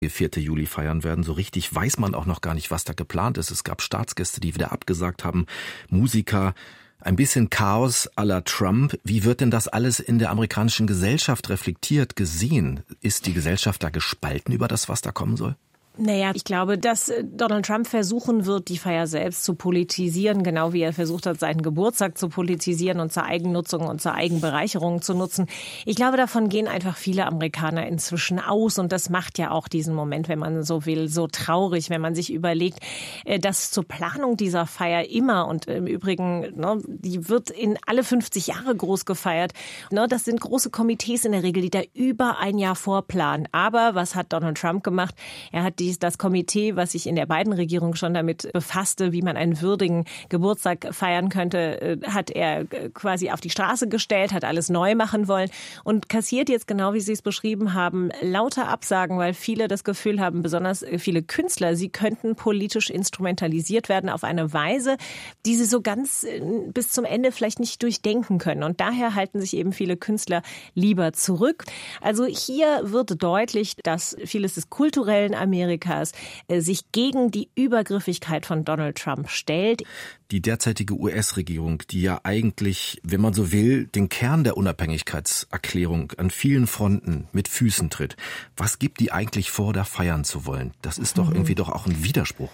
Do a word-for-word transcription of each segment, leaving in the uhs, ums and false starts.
vierte Juli feiern werden. So richtig weiß man auch noch gar nicht, was da geplant ist. Es gab Staatsgäste, die wieder abgesagt haben, Musiker, ein bisschen Chaos à la Trump. Wie wird denn das alles in der amerikanischen Gesellschaft reflektiert, gesehen? Ist die Gesellschaft da gespalten über das, was da kommen soll? Naja, ich glaube, dass Donald Trump versuchen wird, die Feier selbst zu politisieren, genau wie er versucht hat, seinen Geburtstag zu politisieren und zur Eigennutzung und zur Eigenbereicherung zu nutzen. Ich glaube, davon gehen einfach viele Amerikaner inzwischen aus und das macht ja auch diesen Moment, wenn man so will, so traurig, wenn man sich überlegt, dass zur Planung dieser Feier immer und im Übrigen, ne, die wird in alle fünfzig Jahre groß gefeiert. Ne, das sind große Komitees in der Regel, die da über ein Jahr vorplanen. Aber was hat Donald Trump gemacht? Er hat dies, das Komitee, was sich in der Biden-Regierung schon damit befasste, wie man einen würdigen Geburtstag feiern könnte, hat er quasi auf die Straße gestellt, hat alles neu machen wollen und kassiert jetzt, genau wie Sie es beschrieben haben, lauter Absagen, weil viele das Gefühl haben, besonders viele Künstler, sie könnten politisch instrumentalisiert werden auf eine Weise, die sie so ganz bis zum Ende vielleicht nicht durchdenken können. Und daher halten sich eben viele Künstler lieber zurück. Also hier wird deutlich, dass vieles des kulturellen Amerikas sich gegen die Übergriffigkeit von Donald Trump stellt. Die derzeitige U S-Regierung, die ja eigentlich, wenn man so will, den Kern der Unabhängigkeitserklärung an vielen Fronten mit Füßen tritt. Was gibt die eigentlich vor, da feiern zu wollen? Das ist doch irgendwie doch auch ein Widerspruch.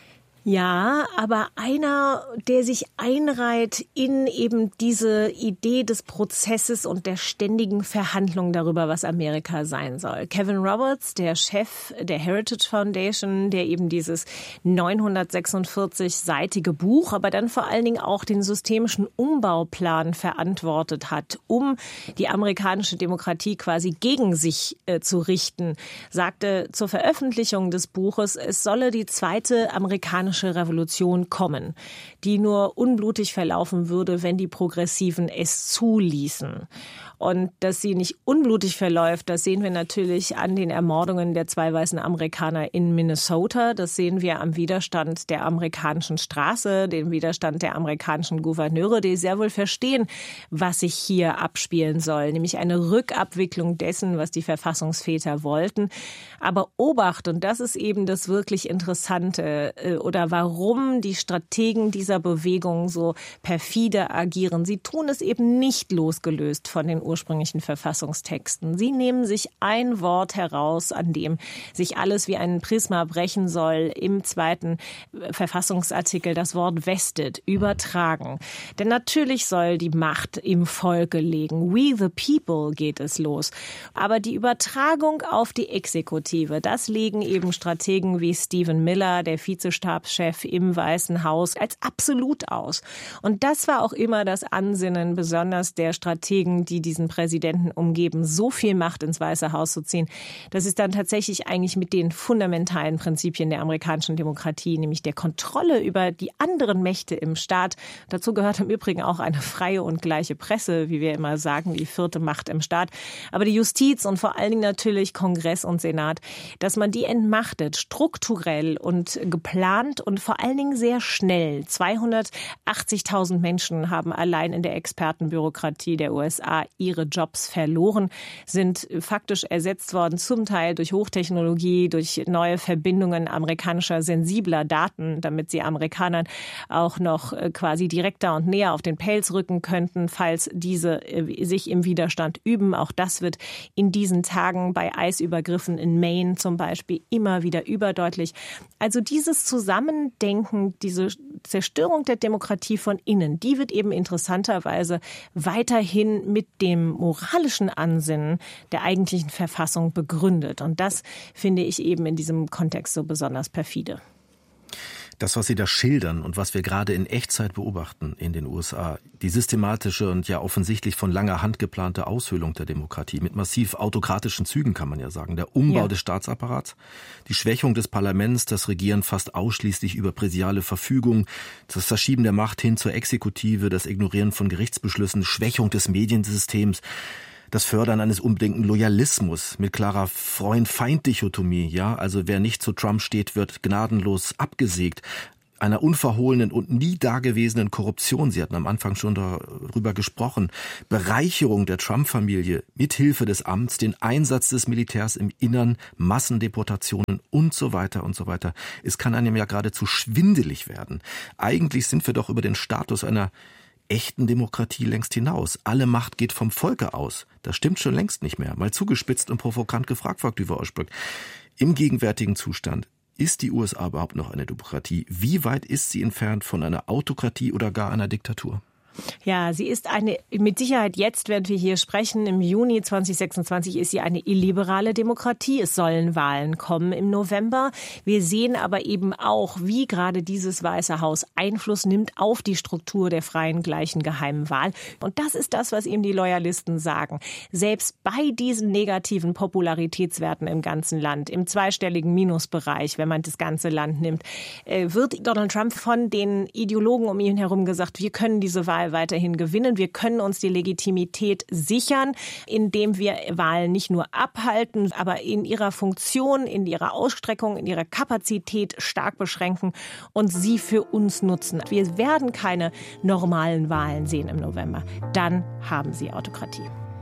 Ja, aber einer, der sich einreiht in eben diese Idee des Prozesses und der ständigen Verhandlung darüber, was Amerika sein soll. Kevin Roberts, der Chef der Heritage Foundation, der eben dieses neunhundertsechsundvierzig-seitige Buch, aber dann vor allen Dingen auch den systemischen Umbauplan verantwortet hat, um die amerikanische Demokratie quasi gegen sich äh, zu richten, sagte zur Veröffentlichung des Buches, es solle die zweite amerikanische Revolution kommen, die nur unblutig verlaufen würde, wenn die Progressiven es zuließen. Und dass sie nicht unblutig verläuft, das sehen wir natürlich an den Ermordungen der zwei weißen Amerikaner in Minnesota. Das sehen wir am Widerstand der amerikanischen Straße, den Widerstand der amerikanischen Gouverneure, die sehr wohl verstehen, was sich hier abspielen soll, nämlich eine Rückabwicklung dessen, was die Verfassungsväter wollten. Aber Obacht, und das ist eben das wirklich Interessante, oder warum die Strategen dieser Bewegung so perfide agieren. Sie tun es eben nicht losgelöst von den ursprünglichen Verfassungstexten. Sie nehmen sich ein Wort heraus, an dem sich alles wie ein Prisma brechen soll, im zweiten Verfassungsartikel das Wort vested, übertragen. Denn natürlich soll die Macht im Volke liegen. We the people geht es los. Aber die Übertragung auf die Exekutive, das legen eben Strategen wie Stephen Miller, der Vizestabschef im Weißen Haus, als absolut aus. Und das war auch immer das Ansinnen, besonders der Strategen, die diesen Präsidenten umgeben, so viel Macht ins Weiße Haus zu ziehen. Das ist dann tatsächlich eigentlich mit den fundamentalen Prinzipien der amerikanischen Demokratie, nämlich der Kontrolle über die anderen Mächte im Staat. Dazu gehört im Übrigen auch eine freie und gleiche Presse, wie wir immer sagen, die vierte Macht im Staat. Aber die Justiz und vor allen Dingen natürlich Kongress und Senat, dass man die entmachtet, strukturell und geplant und vor allen Dingen sehr schnell. zweihundertachtzigtausend Menschen haben allein in der Expertenbürokratie der U S A ihre Jobs verloren, sind faktisch ersetzt worden, zum Teil durch Hochtechnologie, durch neue Verbindungen amerikanischer sensibler Daten, damit sie Amerikanern auch noch quasi direkter und näher auf den Pelz rücken könnten, falls diese sich im Widerstand üben. Auch das wird in diesen Tagen bei Eisübergriffen in Maine zum Beispiel immer wieder überdeutlich. Also dieses Zusammendenken, diese Zerstörung der Demokratie von innen, die wird eben interessanterweise weiterhin mit dem moralischen Ansinnen der eigentlichen Verfassung begründet. Und das finde ich eben in diesem Kontext so besonders perfide. Das, was Sie da schildern und was wir gerade in Echtzeit beobachten in den U S A, die systematische und ja offensichtlich von langer Hand geplante Aushöhlung der Demokratie mit massiv autokratischen Zügen, kann man ja sagen, der Umbau ja. des Staatsapparats, die Schwächung des Parlaments, das Regieren fast ausschließlich über präsidiale Verfügung, das Verschieben der Macht hin zur Exekutive, das Ignorieren von Gerichtsbeschlüssen, Schwächung des Mediensystems, das Fördern eines unbedingten Loyalismus mit klarer Freund-Feind-Dichotomie, ja, also wer nicht zu Trump steht, wird gnadenlos abgesägt. einer unverhohlenen und nie dagewesenen Korruption, Sie hatten am Anfang schon darüber gesprochen, Bereicherung der Trump-Familie mithilfe des Amts, den Einsatz des Militärs im Innern, Massendeportationen und so weiter und so weiter. Es kann einem ja geradezu schwindelig werden. Eigentlich sind wir doch über den Status einer echten Demokratie längst hinaus. Alle Macht geht vom Volke aus. Das stimmt schon längst nicht mehr. Mal zugespitzt und provokant gefragt, Frau Klüver-Ostbroek. Im gegenwärtigen Zustand, ist die U S A überhaupt noch eine Demokratie? Wie weit ist sie entfernt von einer Autokratie oder gar einer Diktatur? Ja, sie ist eine, mit Sicherheit jetzt, während wir hier sprechen, im Juni zweitausendsechsundzwanzig ist sie eine illiberale Demokratie. Es sollen Wahlen kommen im November. Wir sehen aber eben auch, wie gerade dieses Weiße Haus Einfluss nimmt auf die Struktur der freien, gleichen, geheimen Wahl. Und das ist das, was eben die Loyalisten sagen. Selbst bei diesen negativen Popularitätswerten im ganzen Land, im zweistelligen Minusbereich, wenn man das ganze Land nimmt, wird Donald Trump von den Ideologen um ihn herum gesagt, wir können diese Wahl weiterhin gewinnen. Wir können uns die Legitimität sichern, indem wir Wahlen nicht nur abhalten, aber in ihrer Funktion, in ihrer Ausstreckung, in ihrer Kapazität stark beschränken und sie für uns nutzen. Wir werden keine normalen Wahlen sehen im November. Dann haben sie Autokratie.